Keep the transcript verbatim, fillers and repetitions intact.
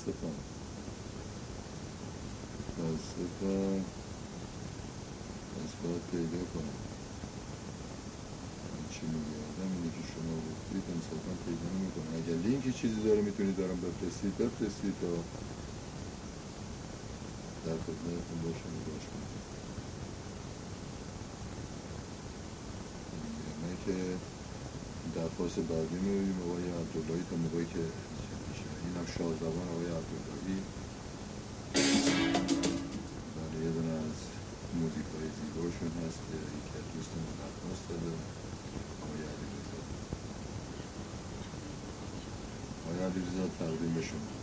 متاسفم متاسفم از باید پیدا کنم چی میگه آدم اینه که شما گفتید انصافا پیدا نمیکنم. اگر لینکی چیزی داره میتونید دارم بفرستید بفرستید تا در خدمتتون باشم و باش کنم. نه که درخواست بعدی می‌بینیم آقای عبداللهی تا موقعی که این هم شاه زبان آقای عبداللهی برای یه دونه از موزیکای زیباشون هست که یکی از دوستمون درخواست داده آقای علیرضا. آقای علیرضا تقدیم به شما.